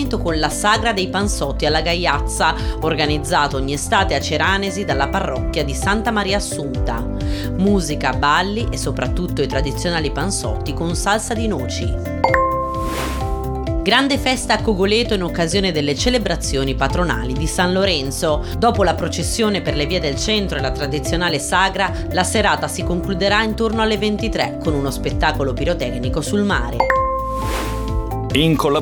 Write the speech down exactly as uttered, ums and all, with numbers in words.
appuntamento con la Sagra dei Panzotti alla Gaiazza, organizzato ogni estate a Ceranesi dalla parrocchia di Santa Maria Assunta. Musica, balli e soprattutto i tradizionali panzotti con salsa di noci. Grande festa a Cogoleto in occasione delle celebrazioni patronali di San Lorenzo. Dopo la processione per le vie del centro e la tradizionale sagra, la serata si concluderà intorno alle ventitré con uno spettacolo pirotecnico sul mare. In collaborazione